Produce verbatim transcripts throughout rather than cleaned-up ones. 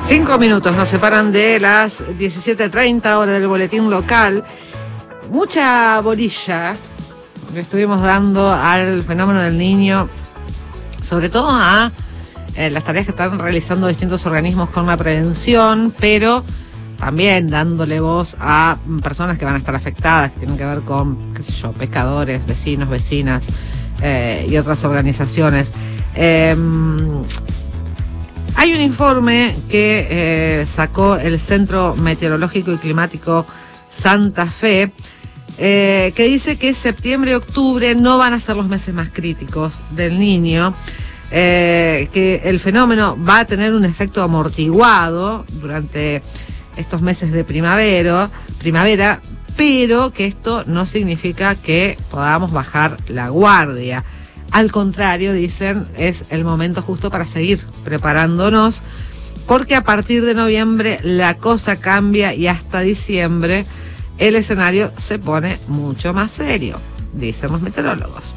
Cinco minutos nos separan de las diecisiete treinta, hora del boletín local. Mucha bolilla le estuvimos dando al fenómeno del Niño, sobre todo a eh, las tareas que están realizando distintos organismos con la prevención, pero también dándole voz a personas que van a estar afectadas, que tienen que ver con, qué sé yo, pescadores, vecinos, vecinas eh, y otras organizaciones. Eh, Hay un informe que eh, sacó el Centro Meteorológico y Climático Santa Fe, eh, que dice que septiembre y octubre no van a ser los meses más críticos del Niño, eh, que el fenómeno va a tener un efecto amortiguado durante estos meses de primavera, primavera, pero que esto no significa que podamos bajar la guardia. Al contrario, dicen, es el momento justo para seguir preparándonos, porque a partir de noviembre la cosa cambia y hasta diciembre el escenario se pone mucho más serio, dicen los meteorólogos.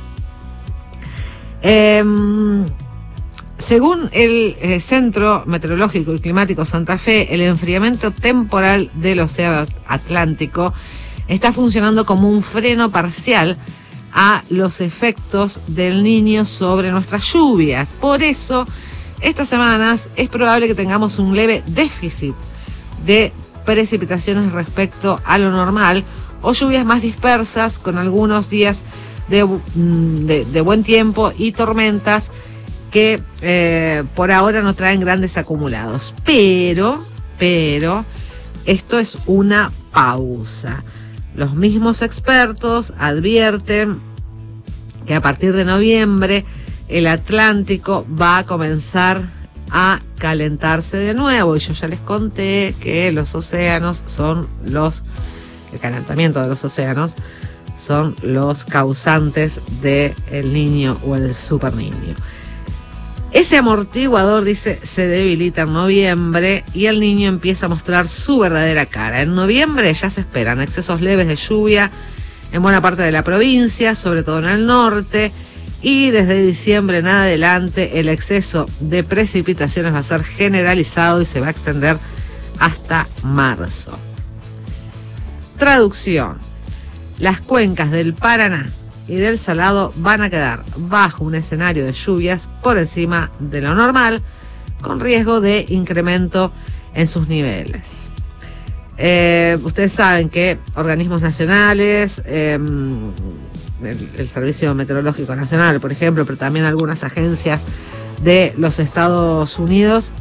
Eh, según el eh, Centro Meteorológico y Climático Santa Fe, el enfriamiento temporal del Océano Atlántico está funcionando como un freno parcial a los efectos del Niño sobre nuestras lluvias. Por eso, estas semanas es probable que tengamos un leve déficit de precipitaciones respecto a lo normal, o lluvias más dispersas con algunos días de, de, de buen tiempo y tormentas que eh, por ahora no traen grandes acumulados. Pero, pero, esto es una pausa. Los mismos expertos advierten que a partir de noviembre el Atlántico va a comenzar a calentarse de nuevo. Y yo ya les conté que los océanos son los, el calentamiento de los océanos son los causantes del Niño o el Super Niño. Ese amortiguador, dice, se debilita en noviembre y el Niño empieza a mostrar su verdadera cara. En noviembre ya se esperan excesos leves de lluvia en buena parte de la provincia, sobre todo en el norte, y desde diciembre en adelante el exceso de precipitaciones va a ser generalizado y se va a extender hasta marzo. Traducción: las cuencas del Paraná y del Salado van a quedar bajo un escenario de lluvias por encima de lo normal, con riesgo de incremento en sus niveles. Eh, ustedes saben que organismos nacionales, eh, el, el Servicio Meteorológico Nacional, por ejemplo, pero también algunas agencias de los Estados Unidos,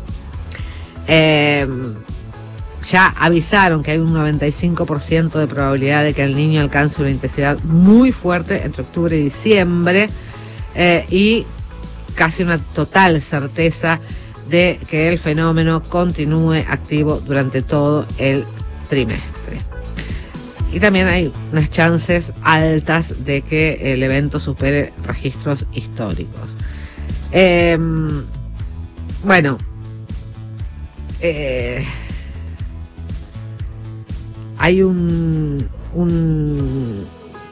eh, ya avisaron que hay un noventa y cinco por ciento de probabilidad de que el Niño alcance una intensidad muy fuerte entre octubre y diciembre, eh, y casi una total certeza de que el fenómeno continúe activo durante todo el trimestre. Y también hay unas chances altas de que el evento supere registros históricos. Eh, bueno, eh, hay un, un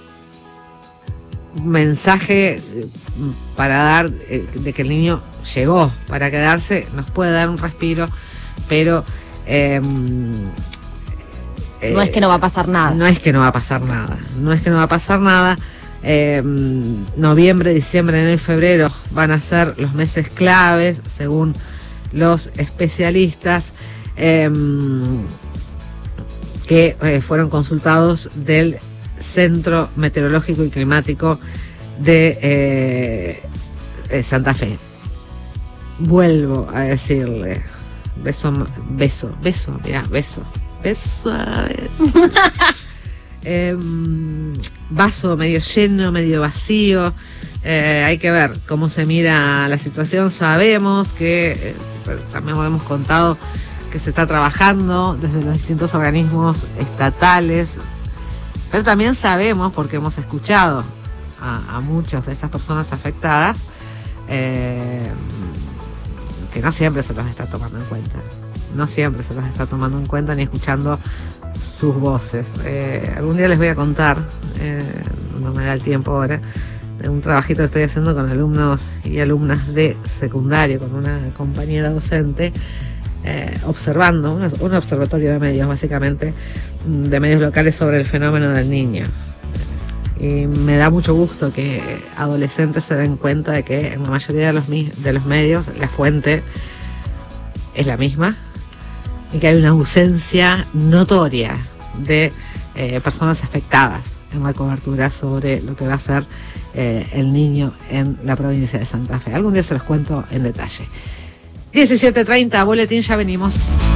mensaje para dar eh, de que el Niño llegó para quedarse, nos puede dar un respiro, pero eh, no es que no va a pasar nada. No es que no va a pasar nada. No es que no va a pasar nada. Eh, noviembre, diciembre, enero y febrero van a ser los meses claves, según los especialistas eh, que eh, fueron consultados del Centro Meteorológico y Climático de eh, eh, Santa Fe. Vuelvo a decirle, beso, beso, beso, mirá, beso, beso, beso. eh, vaso medio lleno, medio vacío. Eh, hay que ver cómo se mira la situación. Sabemos que, eh, también lo hemos contado, que se está trabajando desde los distintos organismos estatales, pero también sabemos, porque hemos escuchado a, a muchas de estas personas afectadas, eh, que no siempre se los está tomando en cuenta. No siempre se los está tomando en cuenta ni escuchando sus voces. Eh, algún día les voy a contar, eh, no me da el tiempo ahora, de un trabajito que estoy haciendo con alumnos y alumnas de secundario, con una compañera docente, eh, observando, un, un observatorio de medios básicamente, de medios locales sobre el fenómeno del niño. Y me da mucho gusto que adolescentes se den cuenta de que en la mayoría de los, de los medios la fuente es la misma y que hay una ausencia notoria de eh, personas afectadas en la cobertura sobre lo que va a ser eh, el niño en la provincia de Santa Fe. Algún día se los cuento en detalle. diecisiete treinta, boletín, ya venimos.